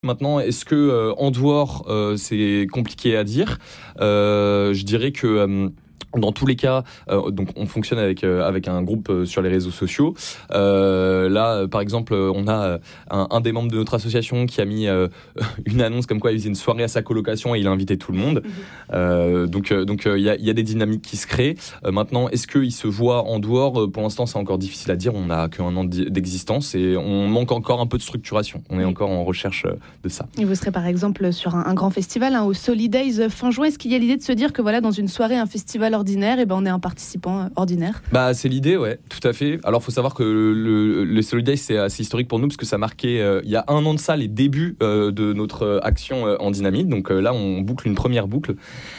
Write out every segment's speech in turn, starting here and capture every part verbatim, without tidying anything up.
Maintenant, est-ce que euh, en dehors, euh, c'est compliqué à dire. Euh, je dirais que euh, dans tous les cas, euh, donc on fonctionne avec euh, avec un groupe euh, sur les réseaux sociaux. Euh, là, euh, par exemple, euh, on a euh, un, un des membres de notre association qui a mis euh, une annonce comme quoi il faisait une soirée à sa colocation et il a invité tout le monde. Euh, donc euh, donc il euh, y a il y a des dynamiques qui se créent. Euh, maintenant, est-ce qu'il se voit en dehors ? Pour l'instant, c'est encore difficile à dire. On n'a qu'un an d'existence et on manque encore un peu de structuration. On est encore en recherche de ça. Et vous serez par exemple sur un, un grand festival, hein, au Solidays fin juin. Est-ce qu'il y a l'idée de se dire que voilà, dans une soirée, un festival ordinaire, et ben on est un participant ordinaire? Bah c'est l'idée, ouais, tout à fait. Alors faut savoir que le, le, le Solidays c'est assez historique pour nous parce que ça marquait euh, il y a un an de ça les débuts euh, de notre action euh, en dynamite. Donc euh, là on boucle une première boucle.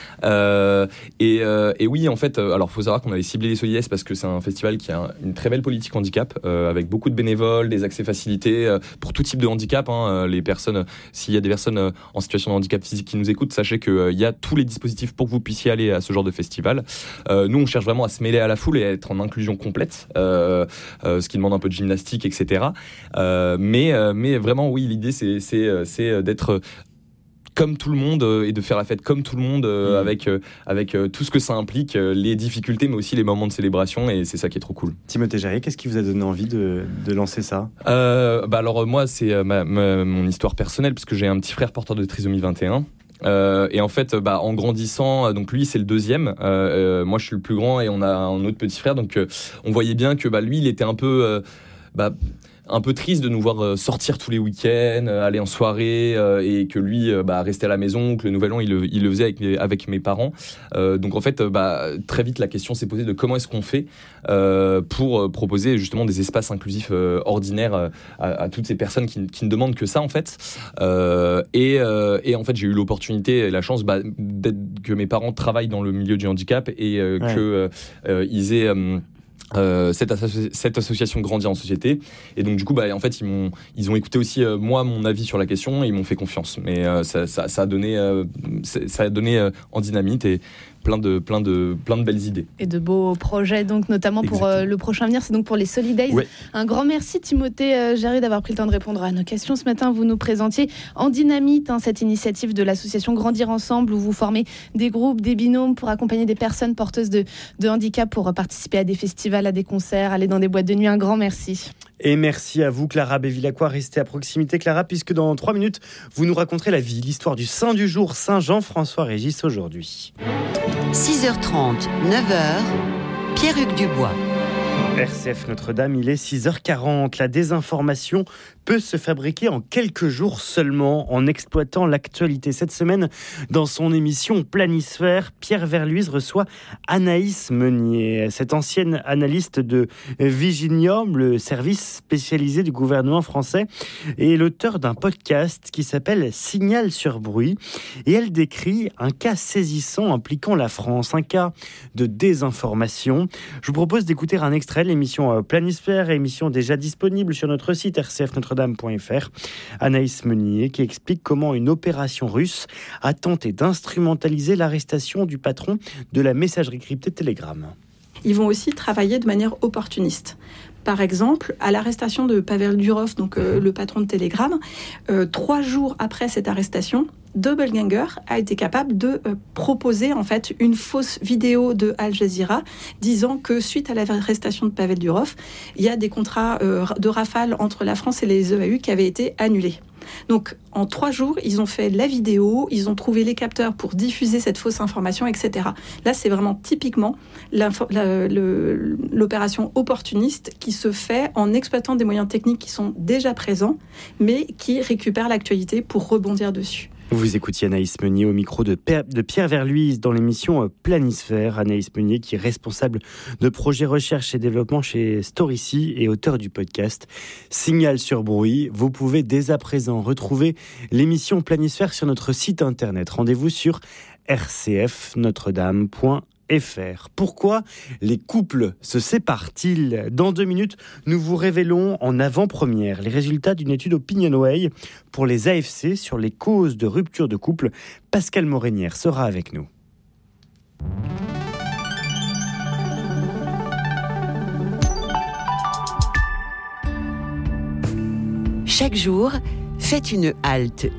Euh, et, euh, et oui, en fait, euh, alors faut savoir qu'on avait ciblé les Solidays parce que c'est un festival qui a une très belle politique handicap, euh, avec beaucoup de bénévoles, des accès facilités euh, pour tout type de handicap. Hein, les personnes, euh, s'il y a des personnes euh, en situation de handicap physique qui nous écoutent, sachez qu'il euh, y a tous les dispositifs pour que vous puissiez aller à ce genre de festival. Euh, nous, on cherche vraiment à se mêler à la foule et à être en inclusion complète, euh, euh, ce qui demande un peu de gymnastique, et cetera. Euh, mais, euh, mais vraiment, oui, l'idée, c'est, c'est, c'est d'être comme tout le monde euh, et de faire la fête comme tout le monde euh, mmh. avec, euh, avec euh, tout ce que ça implique, euh, les difficultés mais aussi les moments de célébration, et c'est ça qui est trop cool. Timothée Jarrier, qu'est-ce qui vous a donné envie de, de lancer ça ? euh, bah Alors moi c'est euh, ma, ma, mon histoire personnelle parce que j'ai un petit frère porteur de trisomie vingt et un. Euh, et en fait, bah, en grandissant, donc lui c'est le deuxième, euh, euh, moi je suis le plus grand et on a un autre petit frère, donc euh, on voyait bien que bah, lui il était un peu... Euh, bah, un peu triste de nous voir sortir tous les week-ends, aller en soirée, euh, et que lui euh, bah, restait à la maison, que le nouvel an il le, il le faisait avec, les, avec mes parents. Euh, donc en fait, bah, très vite la question s'est posée de comment est-ce qu'on fait euh, pour proposer justement des espaces inclusifs euh, ordinaires euh, à, à toutes ces personnes qui, qui ne demandent que ça en fait. Euh, et, euh, et en fait j'ai eu l'opportunité et la chance bah, que mes parents travaillent dans le milieu du handicap et euh, ouais. qu'ils euh, aient... Euh, Euh, cette, asso- cette association Grandir en société, et donc du coup bah, en fait ils, m'ont, ils ont écouté aussi euh, moi mon avis sur la question et ils m'ont fait confiance, mais euh, ça, ça, ça a donné, euh, ça a donné euh, en dynamite et plein de, plein, de, plein de belles idées. Et de beaux projets, donc, notamment pour euh, le prochain avenir, c'est donc pour les Solidays. Ouais. Un grand merci Timothée euh, Jarrier d'avoir pris le temps de répondre à nos questions. Ce matin, vous nous présentiez en dynamite hein, cette initiative de l'association Grandir Ensemble, où vous formez des groupes, des binômes pour accompagner des personnes porteuses de, de handicap pour participer à des festivals, à des concerts, aller dans des boîtes de nuit. Un grand merci. Et merci à vous, Clara Bévilacqua. Restez à proximité, Clara, puisque dans trois minutes, vous nous raconterez la vie, l'histoire du saint du jour, Saint Jean-François Régis, aujourd'hui. six heures trente, neuf heures, Pierre-Hugues Dubois. R C F Notre-Dame, il est six heures quarante. La désinformation peut se fabriquer en quelques jours seulement en exploitant l'actualité. Cette semaine, dans son émission Planisphère, Pierre Verluise reçoit Anaïs Meunier. Cette ancienne analyste de Viginium, le service spécialisé du gouvernement français, est l'auteur d'un podcast qui s'appelle Signal sur bruit. Et elle décrit un cas saisissant impliquant la France, un cas de désinformation. Je vous propose d'écouter un extrait de l'émission Planisphère, émission déjà disponible sur notre site r c f notre dame point f r. Anaïs Meunier qui explique comment une opération russe a tenté d'instrumentaliser l'arrestation du patron de la messagerie cryptée Telegram. Ils vont aussi travailler de manière opportuniste. Par exemple, à l'arrestation de Pavel Durov, donc euh, le patron de Telegram, euh, trois jours après cette arrestation, Doppelganger a été capable de euh, proposer en fait une fausse vidéo de Al Jazeera disant que suite à l'arrestation de Pavel Durov, il y a des contrats euh, de rafale entre la France et les E A U qui avaient été annulés. Donc, en trois jours, ils ont fait la vidéo, ils ont trouvé les capteurs pour diffuser cette fausse information, et cetera. Là, c'est vraiment typiquement la, le, l'opération opportuniste qui se fait en exploitant des moyens techniques qui sont déjà présents, mais qui récupèrent l'actualité pour rebondir dessus. Vous écoutiez Anaïs Meunier au micro de, Père, de Pierre Verluise dans l'émission Planisphère. Anaïs Meunier qui est responsable de projet recherche et développement chez Storycy et auteur du podcast Signal sur bruit. Vous pouvez dès à présent retrouver l'émission Planisphère sur notre site internet. Rendez-vous sur r c f notre dame point f r. Pourquoi les couples se séparent-ils ? Dans deux minutes, nous vous révélons en avant-première les résultats d'une étude Opinionway pour les A F C sur les causes de rupture de couple. Pascal Morinière sera avec nous. Chaque jour, faites une halte